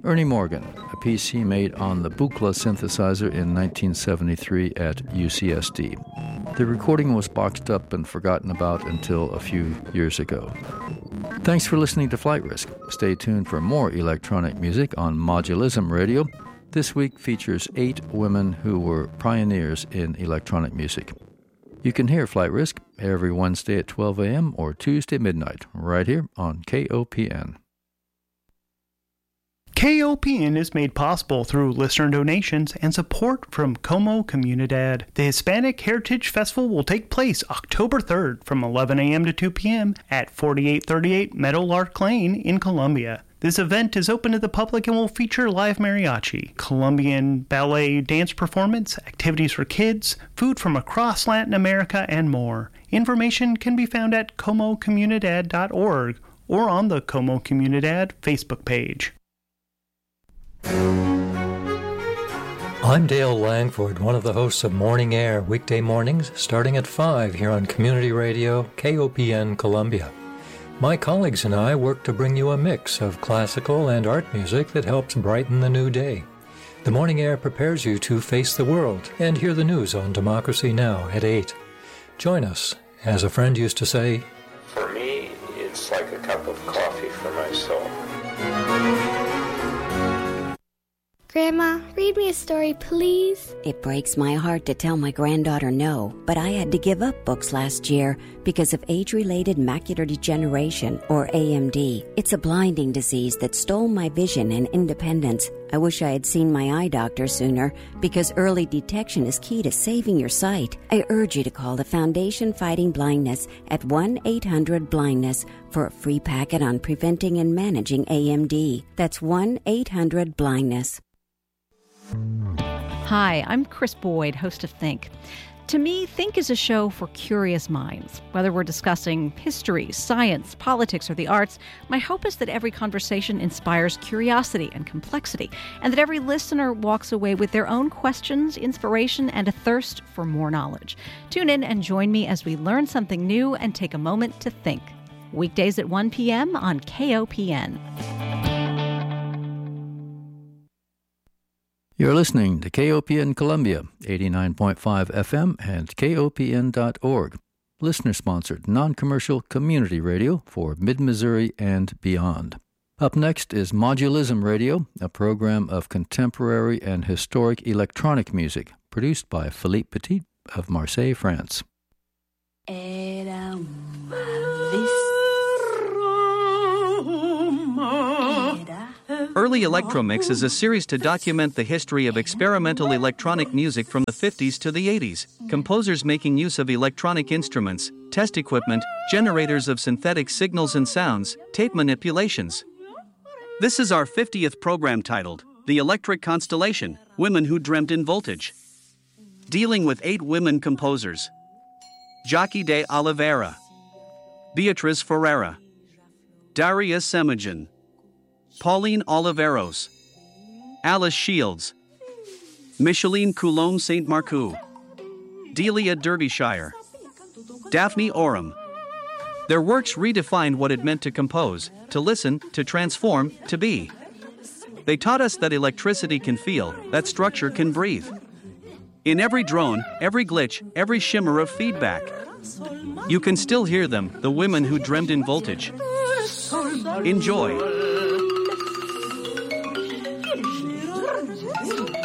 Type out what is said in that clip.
Ernie Morgan, a piece he made on the Buchla synthesizer in 1973 at UCSD. The recording was boxed up and forgotten about until a few years ago. Thanks for listening to Flight Risk. Stay tuned for more electronic music on Modulism Radio. This week features 8 women who were pioneers in electronic music. You can hear Flight Risk every Wednesday at 12 a.m. or Tuesday midnight, right here on KOPN. KOPN is made possible through listener donations and support from Como Comunidad. The Hispanic Heritage Festival will take place October 3rd from 11 a.m. to 2 p.m. at 4838 Meadowlark Lane in Columbia. This event is open to the public and will feature live mariachi, Colombian ballet dance performance, activities for kids, food from across Latin America, and more. Information can be found at comocomunidad.org or on the Como Comunidad Facebook page. I'm Dale Langford, one of the hosts of Morning Air, weekday mornings starting at 5 here on Community Radio, KOPN Columbia. My colleagues and I work to bring you a mix of classical and art music that helps brighten the new day. The Morning Air prepares you to face the world and hear the news on Democracy Now! At 8. Join us. As a friend used to say, for me, it's like a cup of coffee for my soul. Grandma, read me a story, please. It breaks my heart to tell my granddaughter no, but I had to give up books last year because of age-related macular degeneration, or AMD. It's a blinding disease that stole my vision and independence. I wish I had seen my eye doctor sooner, because early detection is key to saving your sight. I urge you to call the Foundation Fighting Blindness at 1-800-BLINDNESS for a free packet on preventing and managing AMD. That's 1-800-BLINDNESS. Hi, I'm Chris Boyd, host of Think. To me, Think is a show for curious minds. Whether we're discussing history, science, politics, or the arts, my hope is that every conversation inspires curiosity and complexity, and that every listener walks away with their own questions, inspiration, and a thirst for more knowledge. Tune in and join me as we learn something new and take a moment to think. Weekdays at 1 p.m. on KOPN. You're listening to KOPN Columbia, 89.5 FM and KOPN.org. Listener-sponsored, non-commercial community radio for Mid-Missouri and beyond. Up next is Modulism Radio, a program of contemporary and historic electronic music, produced by Philippe Petit of Marseille, France. Era una vez. Early Electromix is a series to document the history of experimental electronic music from the 50s to the 80s, composers making use of electronic instruments, test equipment, generators of synthetic signals and sounds, tape manipulations. This is our 50th program titled, The Electric Constellation, Women Who Dreamt in Voltage. Dealing with 8 women composers. Joaquim de Oliveira, Beatriz Ferreira, Daria Semijan, Pauline Oliveros, Alice Shields, Micheline Coulombe St. Marcoux, Delia Derbyshire, Daphne Oram. Their works redefined what it meant to compose, to listen, to transform, to be. They taught us that electricity can feel, that structure can breathe. In every drone, every glitch, every shimmer of feedback. You can still hear them, the women who dreamed in voltage. Enjoy.